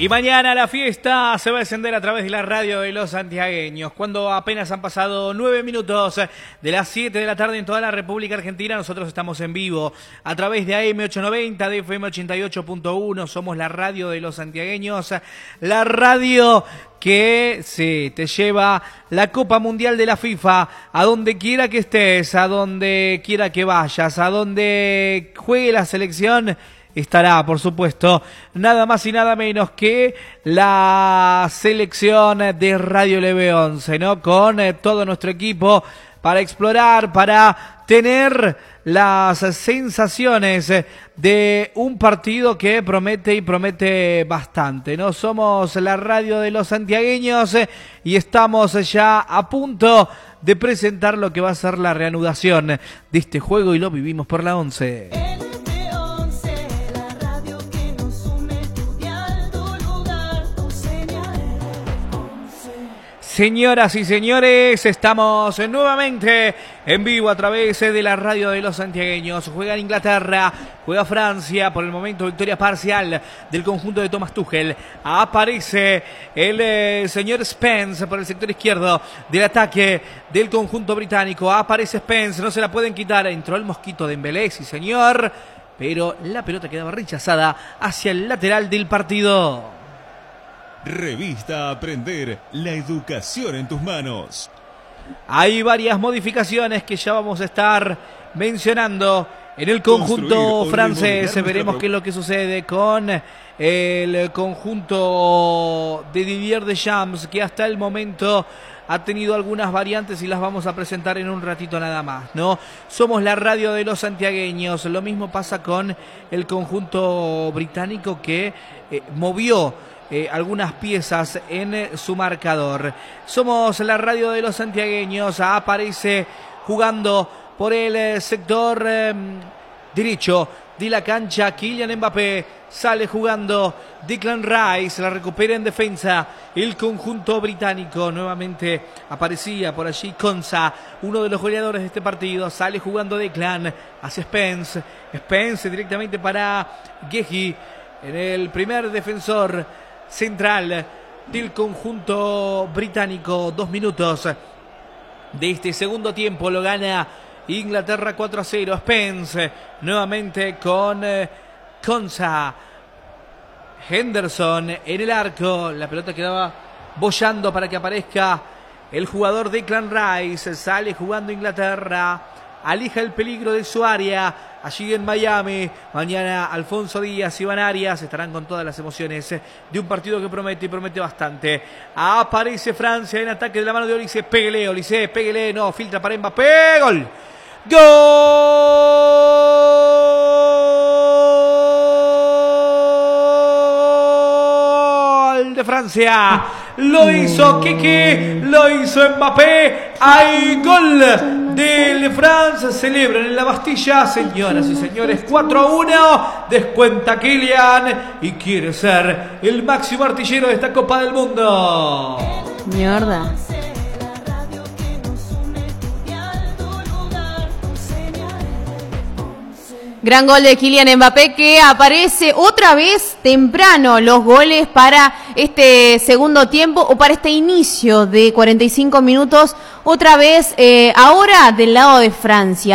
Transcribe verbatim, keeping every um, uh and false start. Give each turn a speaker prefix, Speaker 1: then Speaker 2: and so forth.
Speaker 1: Y mañana la fiesta se va a encender a través de la radio de los santiagueños. Cuando apenas han pasado nueve minutos de las siete de la tarde en toda la República Argentina, nosotros estamos en vivo a través de A M ochocientos noventa, de F M ochenta y ocho punto uno. Somos la radio de los santiagueños, la radio que sí, te lleva la Copa Mundial de la FIFA a donde quiera que estés, a donde quiera que vayas, a donde juegue la selección. Estará, por supuesto, nada más y nada menos que la selección de Radio L B once, ¿no? Con eh, todo nuestro equipo para explorar, para tener las sensaciones de un partido que promete y promete bastante, ¿no? Somos la radio de los santiagueños y estamos ya a punto de presentar lo que va a ser la reanudación de este juego y lo vivimos por la once. Señoras y señores, estamos nuevamente en vivo a través de la radio de los santiagueños. Juega Inglaterra, juega Francia, por el momento victoria parcial del conjunto de Thomas Tuchel. Aparece el eh, señor Spence por el sector izquierdo del ataque del conjunto británico. Aparece Spence, no se la pueden quitar. Entró el mosquito de Dembélé, sí señor, pero la pelota quedaba rechazada hacia el lateral del partido.
Speaker 2: Revista Aprender, la educación en tus manos.
Speaker 1: Hay varias modificaciones que ya vamos a estar mencionando en el conjunto francés. Veremos qué es lo que sucede con el conjunto de Didier Deschamps, que hasta el momento ha tenido algunas variantes y las vamos a presentar en un ratito nada más, ¿no? Somos la radio de los santiagueños. Lo mismo pasa con el conjunto británico que eh, movió Eh, algunas piezas en eh, su marcador. Somos la radio de los santiagueños. Aparece jugando por el eh, sector eh, derecho de la cancha Kylian Mbappé. Sale jugando Declan Rice. La recupera en defensa el conjunto británico. Nuevamente aparecía por allí Konsa, uno de los goleadores de este partido. Sale jugando Declan hacia Spence. Spence directamente para Guehi, en el primer defensor central del conjunto británico. Dos minutos de este segundo tiempo lo gana Inglaterra cuatro a cero. Spence nuevamente con eh, Konsa. Henderson en el arco. La pelota quedaba boyando para que aparezca el jugador Declan Rice. Sale jugando Inglaterra. Alija el peligro de su área allí en Miami. Mañana Alfonso Díaz y Iván Arias estarán con todas las emociones de un partido que promete y promete bastante. Aparece Francia en ataque de la mano de Olise. Péguele, Olise, péguele. No, filtra para Mbappé. Gol. Gol de Francia. Lo hizo Kiki, lo hizo Mbappé. Hay gol del France. Celebran en la Bastilla, señoras y señores. Cuatro a uno. Descuenta Kylian y quiere ser el máximo artillero de esta Copa del Mundo.
Speaker 3: Mierda. Gran gol de Kylian Mbappé, que aparece otra vez temprano los goles para este segundo tiempo o para este inicio de cuarenta y cinco minutos. Otra vez eh, ahora del lado de Francia.